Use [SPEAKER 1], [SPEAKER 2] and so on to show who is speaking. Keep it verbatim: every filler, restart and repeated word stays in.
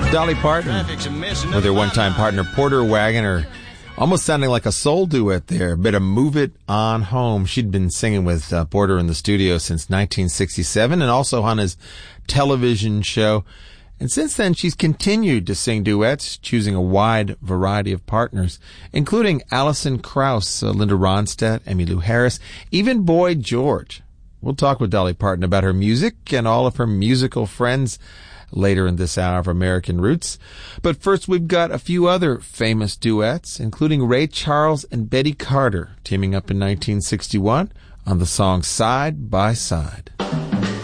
[SPEAKER 1] Dolly Parton with her one-time partner Porter Wagoner, almost sounding like a soul duet there. A bit of Move It On Home. She'd been singing with uh, Porter in the studio since nineteen sixty-seven and also on his television show. And since then, she's continued to sing duets, choosing a wide variety of partners, including Alison Krauss, uh, Linda Ronstadt, Emmylou Harris, even Boy George. We'll talk with Dolly Parton about her music and all of her musical friends later in this hour of American Roots. But first, we've got a few other famous duets, including Ray Charles and Betty Carter, teaming up in nineteen sixty-one on the song Side by Side.